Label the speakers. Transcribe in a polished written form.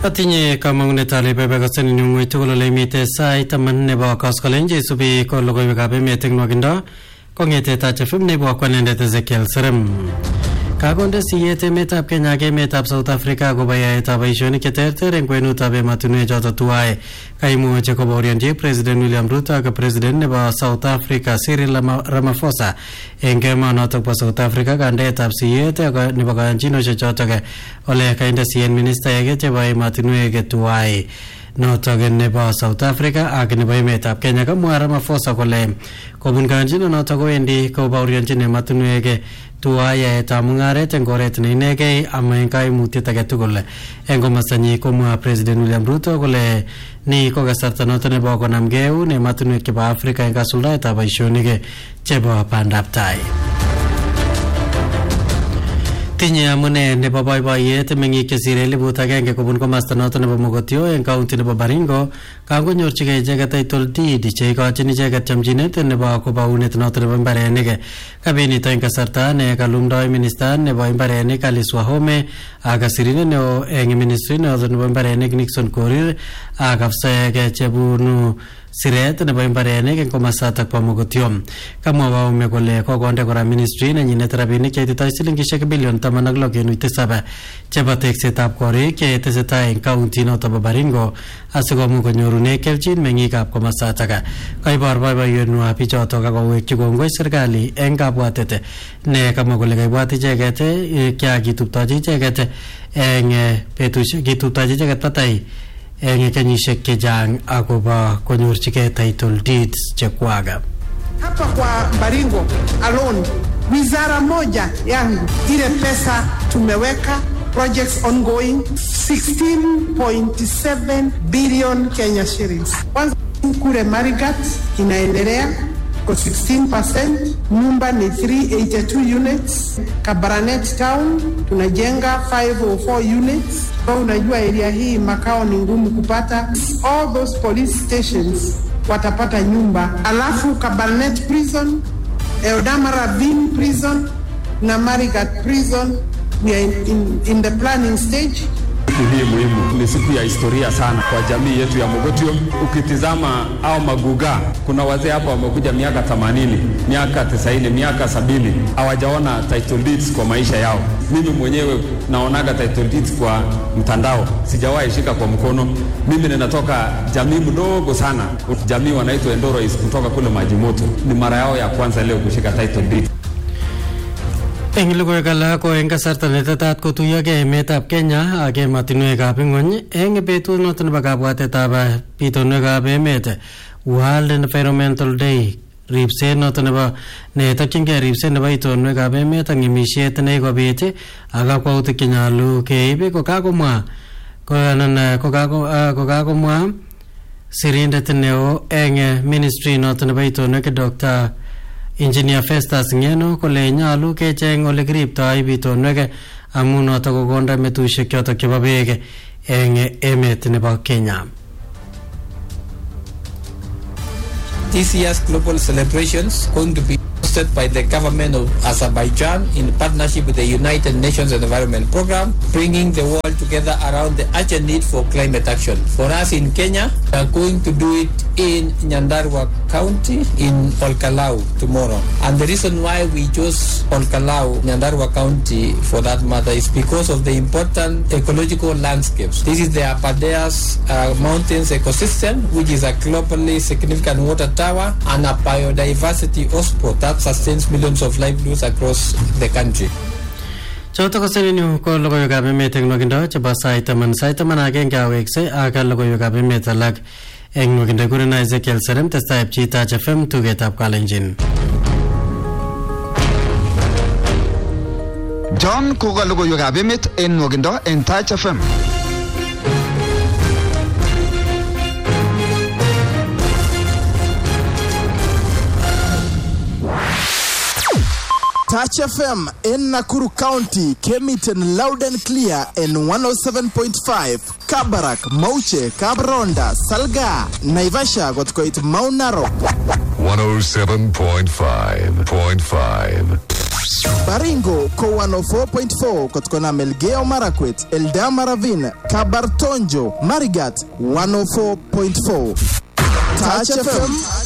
Speaker 1: Atinye kamang'unet ale bebekasen nyung'oi tugul ole imite sait taman nebo koskolen cheisubi ko logoiwekab emet eng nwakindo kong'ete Taach FM nebo akwanendet Ezekiel Serem. Kakonde siyet emetab Kenya ak emetab South Africa akobo yaetab boisionik cheterter eng kwenutab ematinwek choto tuwai. Kaimuch kobaorionji President William Ruto ak President nebo South Africa Cyril Ramaphosa eng emonotok bo South Africa kandeetab siyet nebo kayanchinoshek chotok ole kainde siyet ministaek chebo ematinwek tuwai. Notok nebo South Africa ak nebo emetab Kenya kamwa Ramaphosa kole kobun kayanchino notok kowendi kobaorionjin ematinwek tuwai yaetab mung'aret eng oret ne inegei ama eng kaimutiet age tugul. Eng komastanyi komwa President William Ruto kole ni ko kasarta noto nebo konamgei eun ematinwek chebo Afrika eng kasuldaetab boisionik chebo bandab tai. Tinye amune nebo boiboiyet meng'ik chesire 1,000 kobun komasta noto nebo Mogotio eng kaunti nebo Baringo kakonyorchigei icheket title deed cheikochin icheket chamchinet nebo kobaunet noto nebo mbarenik. Kabinito eng kasarta ne kalumdoi minista nebo mbarenik Alice Wahome ak asirine neo eng ministry noto nebo mbarenik Nixon Korir ak afsaek chebunu siret nebo mbarenik eng komasatak bo Mogotio. Kamwa Wahome kole kokonde kora ministry nenyinet rabinik cheititoi silingishek bilion 16.7 chebo teksetab korik chetesetai eng kaunti noto bo Baringo asikomuch konyorune kelchin meng'ikab komasatak. Kaibor boiboiyetnywa bichotok akowekchi kongoi serikali eng kabwatet ne kamwa kole kaibwat icheket kituptochi icheket eng betushek kituptochi icheket batai eng kenyishek chechang akobo konyorchigei title deeds chekwaga.
Speaker 2: Hapa kwa Baringo alone wizara moja yangu ile pesa tumeweka projects ongoing 16.7 billion Kenya shillings. Kwanza kule Marigat inaendelea kwa 16%, nyumba ni 382 units. Kabarnet town tunajenga 504 units. Kwa unajua area hii makao ni ngumu kupata. All those police stations watapata nyumba. Alafu Kabarnet prison, Eldama Ravine prison na Marigat prison we are in the planning stage.
Speaker 3: Hii muhimu ni siku ya historia sana kwa jamii yetu ya Mogotio. Ukitizama au Maguga, kuna wazee hapa wamekuja miaka 80, miaka 90, miaka 70 hawajaona title deeds kwa maisha yao. Mimi mwenyewe naonaga title deeds kwa mtandao, sijawahi shika kwa mkono. Mimi ninatoka jamii mdogo sana, jamii wanaitwa Endorois kutoka kule Majimoto. Ni mara yao ya kwanza leo kushika title deeds.
Speaker 1: Eng logoiwek alak ko eng kasarta netetat kotuyogei emetab Kenya ak ematinwekab ing'ony eng betut noto nebo kabwatetab bitonwekab emet World Environmental Day. Ripset noto nebo netokyingei ripset nebo itonwekab emet ak ng'emishet nekikobit ak kakwautik chenyolu keib kokakomwa sirindet neo eng ministry noto nebo itonwek Dr. Engineer Festus Ngeno kole nyalu kecheng ole kiriptoi bitonwek amu noto kokonda metushek chotok chebo beek eng emet nebo Kenya.
Speaker 4: This year's global celebrations going to be hosted by the government of Azerbaijan in partnership with the United Nations Environment Program, bringing the world together around the urgent need for climate action. For us in Kenya, we are going to do it in Nyandarua County in Olkalau tomorrow. And the reason why we chose Olkalau, Nyandarua County for that matter, is because of the important ecological landscapes. This is the Aberdares Mountains ecosystem, which is a globally significant water tower and a biodiversity hotspot that sustains millions of livelihoods across the country.
Speaker 1: Choto ko seninu ko logoiwekab emet eng nwakindo chebo sait taman agenge awekse ak logoiwekab emet alak eng nwakindo kurena Ezekiel Serem testai pchi Taach FM tugetab Kalenjin.
Speaker 5: John ko logoiwekab emet eng nwakindo eng Taach FM.
Speaker 6: Taach FM in Nakuru County came it in loud and clear in 107.5. Kabarak, Mauche, Kabronda, Salga, Naivasha got quite Mount Narok.
Speaker 7: 107.5.
Speaker 6: Baringo ko 104.4 kutokana Melgeo Marakwet, Eldama Ravine, Kabartonjo, Marigat 104.4. Touch FM